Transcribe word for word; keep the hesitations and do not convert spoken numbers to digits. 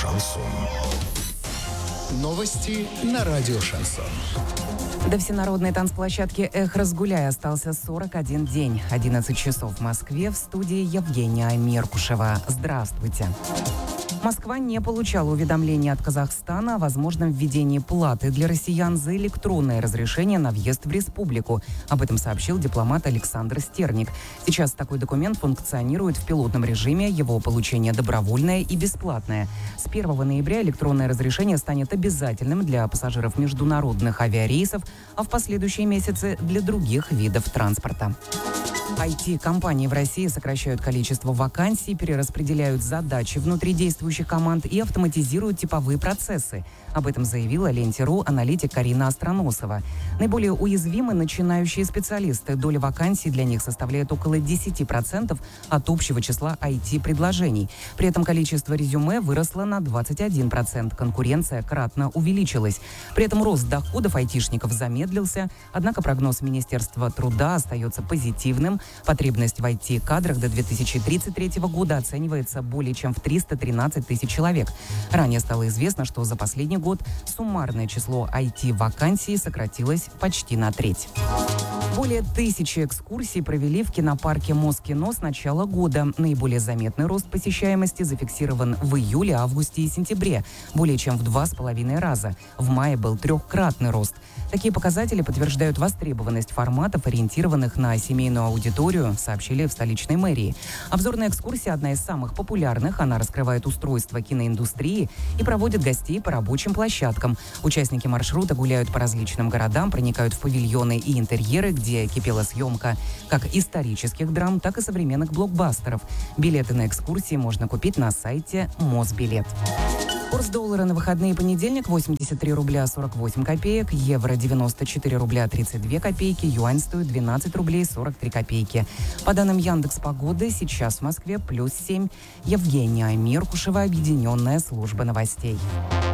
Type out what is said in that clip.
Шансон. Новости на радио Шансон. До всенародной танцплощадки «Эх, разгуляй» остался сорок один день. одиннадцать часов в Москве. В студии Евгения Меркушева. Здравствуйте. Москва не получала уведомления от Казахстана о возможном введении платы для россиян за электронное разрешение на въезд в республику. Об этом сообщил дипломат Александр Стерник. Сейчас такой документ функционирует в пилотном режиме, его получение добровольное и бесплатное. С первого ноября электронное разрешение станет обязательным для пассажиров международных авиарейсов, а в последующие месяцы для других видов транспорта. ай ти-компании в России сокращают количество вакансий, перераспределяют задачи внутри действующих команд и автоматизируют типовые процессы. Об этом заявила Ленте.ру аналитик Карина Остроносова. Наиболее уязвимы начинающие специалисты. Доля вакансий для них составляет около десять процентов от общего числа ай ти-предложений. При этом количество резюме выросло на двадцать один процент. Конкуренция кратно увеличилась. При этом рост доходов айтишников замедлился. Однако прогноз Министерства труда остается позитивным. Потребность в ай ти-кадрах до две тысячи тридцать третьего года оценивается более чем в триста тринадцать тысяч человек. Ранее стало известно, что за последний год суммарное число ай ти-вакансий сократилось почти на треть. Более тысячи экскурсий провели в кинопарке Москино с начала года. Наиболее заметный рост посещаемости зафиксирован в июле, августе и сентябре. Более чем в два с половиной раза. В мае был трехкратный рост. Такие показатели подтверждают востребованность форматов, ориентированных на семейную аудиторию, сообщили в столичной мэрии. Обзорная экскурсия – одна из самых популярных. Она раскрывает устройство киноиндустрии и проводит гостей по рабочим площадкам. Участники маршрута гуляют по различным городам, проникают в павильоны и интерьеры, где кипела съемка как исторических драм, так и современных блокбастеров. Билеты на экскурсии можно купить на сайте Мосбилет. Курс доллара на выходные: понедельник восемьдесят три рубля сорок восемь копеек, евро девяносто четыре рубля тридцать две копейки, юань стоит двенадцать рублей сорок три копейки. По данным Яндекс.Погоды, сейчас в Москве плюс семь. Евгения Меркушева, объединенная служба новостей.